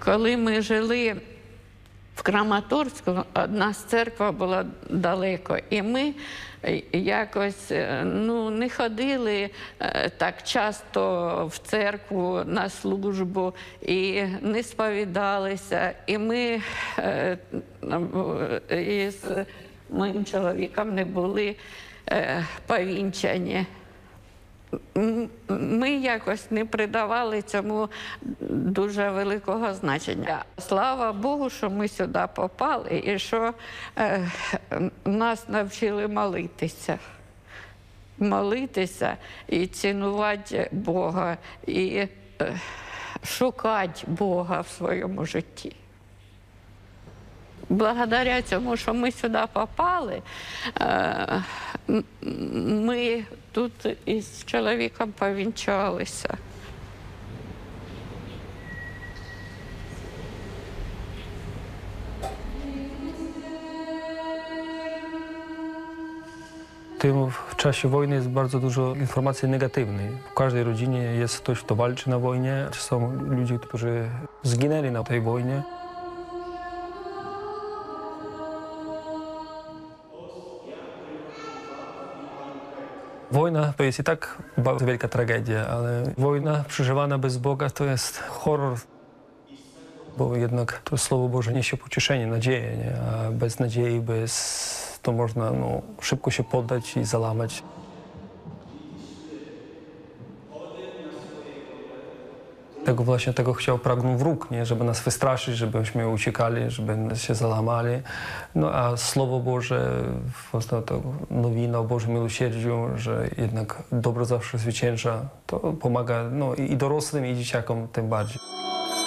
Коли ми жили в Краматорську, одна з церква була далеко, і ми якось не ходили так часто в церкву на службу і не сповідалися. І ми із моїм чоловіком не були повінчані. Ми якось не придавали цьому дуже великого значення. Слава Богу, що ми сюди попали і що нас навчили молитися. Молитися і цінувати Бога, і шукати Бога в своєму житті. Благодаря цьому, що ми сюди попали, ми тут із чоловіком повінчалися. W czasie wojny jest bardzo dużo informacji negatywnych. W każdej rodzinie jest ktoś, kto walczy na wojnie. Są ludzie, którzy zginęli na tej wojnie. Wojna to jest i tak bardzo wielka tragedia, ale wojna przeżywana bez Boga to jest horror. Bo jednak to Słowo Boże niesie pocieszenie, nadzieję, nie? A bez nadziei, to można szybko się poddać i załamać. Tego pragnął wróg, nie? Żeby nas wystraszyć, żebyśmy uciekali, żeby się załamali. A Słowo Boże, to nowina o Bożym miłosierdziu, że jednak dobro zawsze zwycięża, to pomaga i dorosłym, i dzieciakom tym bardziej.